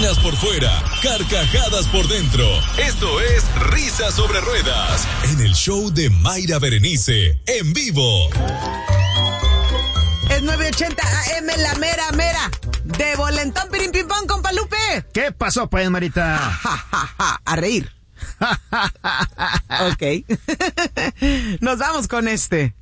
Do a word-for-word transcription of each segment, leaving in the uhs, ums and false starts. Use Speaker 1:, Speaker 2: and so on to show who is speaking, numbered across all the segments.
Speaker 1: opinas por fuera, carcajadas por dentro. Esto es Risas sobre Ruedas, en el show de Mayra Berenice, en vivo.
Speaker 2: Es nueve ochenta A M, la mera mera. De Volentón, pirim pim pam, compa Lupe.
Speaker 3: ¿Qué pasó, pues, Marita?
Speaker 2: Ja, ja, ja, a reír. Ok. Nos vamos con este.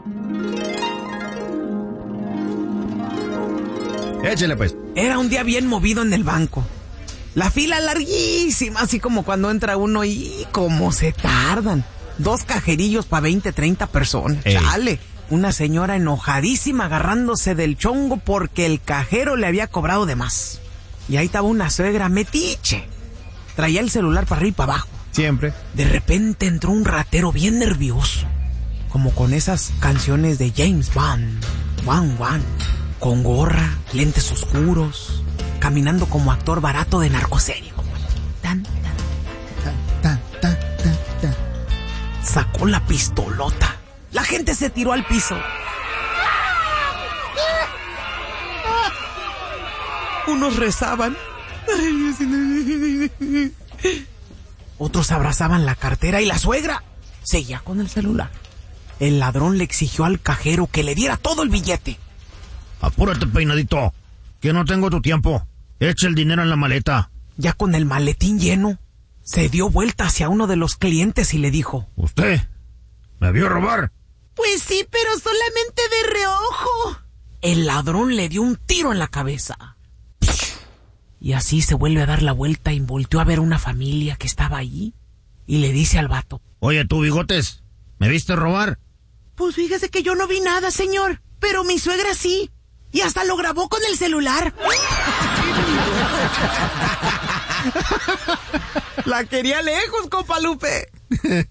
Speaker 3: Échale, pues.
Speaker 2: Era un día bien movido en el banco. La fila larguísima, así como cuando entra uno y cómo se tardan. Dos cajerillos para veinte, treinta personas. Ey. Chale. Una señora enojadísima agarrándose del chongo porque el cajero le había cobrado de más. Y ahí estaba una suegra metiche. Traía el celular para arriba y para abajo.
Speaker 3: Siempre.
Speaker 2: De repente entró un ratero bien nervioso. Como con esas canciones de James Bond. Wan Wan. Con gorra, lentes oscuros. Caminando como actor barato de narcoserie. Tan, tan, tan, tan, tan, tan, tan. Sacó la pistolota. La gente se tiró al piso. Unos rezaban. Otros abrazaban la cartera y la suegra seguía con el celular. El ladrón le exigió al cajero que le diera todo el billete.
Speaker 3: Apúrate, peinadito, que no tengo tu tiempo. Echa el dinero en la maleta.
Speaker 2: Ya con el maletín lleno, se dio vuelta hacia uno de los clientes y le dijo:
Speaker 3: ¿Usted me vio robar?
Speaker 2: Pues sí, pero solamente de reojo. El ladrón le dio un tiro en la cabeza. Y así se vuelve a dar la vuelta y volteó a ver una familia que estaba allí. Y le dice al vato:
Speaker 3: Oye, tú, Bigotes, ¿me viste robar?
Speaker 2: Pues fíjese que yo no vi nada, señor. Pero mi suegra sí. Y hasta lo grabó con el celular. La quería lejos, compa Lupe.